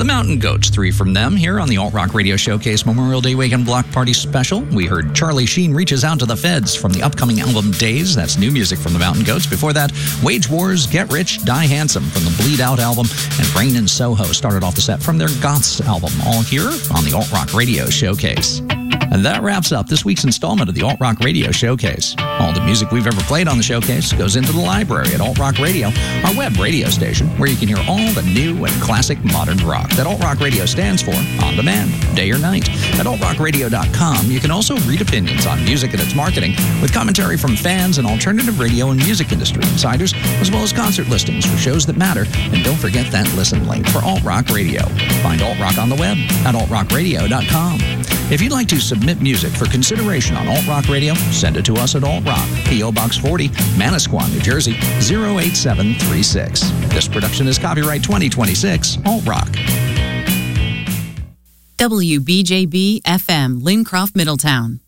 The Mountain Goats, 3 from them here on the Alt Rock Radio Showcase Memorial Day Weekend Block Party Special. We heard Charlie Sheen Reaches Out to the Feds from the upcoming album Days. That's new music from the Mountain Goats. Before that, Wage Wars, Get Rich, Die Handsome from the Bleed Out album. And Brain in Soho started off the set from their Goths album. All here on the Alt Rock Radio Showcase. And that wraps up this week's installment of the Alt Rock Radio Showcase. All the music we've ever played on the showcase goes into the library at Alt Rock Radio, our web radio station, where you can hear all the new and classic modern rock that Alt Rock Radio stands for on demand, day or night. At altrockradio.com, you can also read opinions on music and its marketing with commentary from fans and alternative radio and music industry insiders, as well as concert listings for shows that matter. And don't forget that listen link for Alt Rock Radio. Find Alt Rock on the web at altrockradio.com. If you'd like to submit music for consideration on Alt Rock Radio, send it to us at Alt Rock, P.O. Box 40, Manasquan, New Jersey, 08736. This production is copyright 2026, Alt Rock. WBJB FM, Lincroft, Middletown.